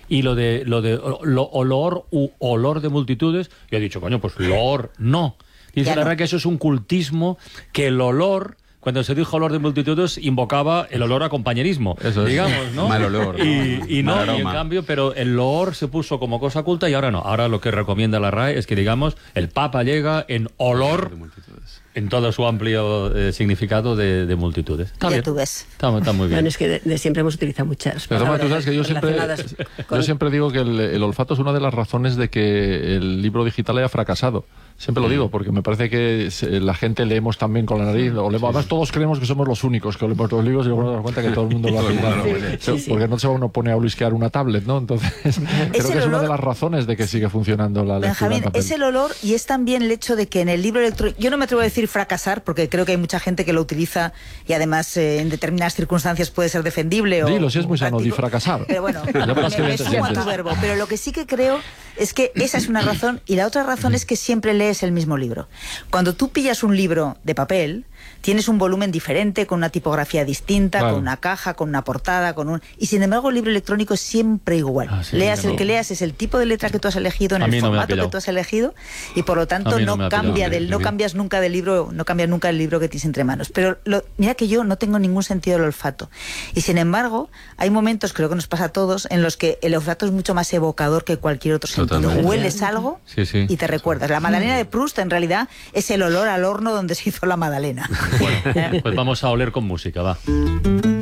Y lo olor u olor de multitudes, yo he dicho, coño, pues olor, no. Dice la verdad que eso es un cultismo, que el olor... Cuando se dijo olor de multitudes, invocaba el olor a compañerismo, eso es, digamos, ¿no? Mal olor, ¿no? Y en cambio, pero el loor se puso como cosa culta y ahora no. Ahora lo que recomienda la RAE es que, digamos, el Papa llega en olor, en todo su amplio significado de multitudes. Está bien. Tú ves. Está muy bien. Bueno, es que de siempre hemos utilizado muchas Pero palabras tú sabes que yo siempre digo que el olfato es una de las razones de que el libro digital haya fracasado. Siempre lo digo, porque me parece que la gente leemos también con la nariz. Además, todos creemos que somos los únicos que olemos los libros y luego nos damos cuenta que todo el mundo lo hace. Porque no se uno pone a olisquear una tablet, ¿no? Entonces, creo que es una de las razones de que sigue funcionando la lectura. Benjamín, es el olor y es también el hecho de que en el libro electrónico... Yo no me atrevo a decir fracasar, porque creo que hay mucha gente que lo utiliza y además en determinadas circunstancias puede ser defendible. Dilo, si es muy sano, di fracasar. Pero bueno, me sumo a tu verbo. Pero lo que sí que creo es que esa es una razón, y la otra razón es que siempre lees el mismo libro. Cuando tú pillas un libro de papel, tienes un volumen diferente, con una tipografía distinta, con una caja, con una portada, y sin embargo el libro electrónico es siempre igual. Leas el que leas, es el tipo de letra que tú has elegido, en el formato que tú has elegido, y por lo tanto no cambias nunca del libro, no cambias nunca el libro que tienes entre manos. Pero mira que yo no tengo ningún sentido del olfato. Y sin embargo, hay momentos, creo que nos pasa a todos, en los que el olfato es mucho más evocador que cualquier otro sentido. Hueles algo y te recuerdas. La magdalena de Proust en realidad es el olor al horno donde se hizo la magdalena. Bueno, pues vamos a oler con música, va.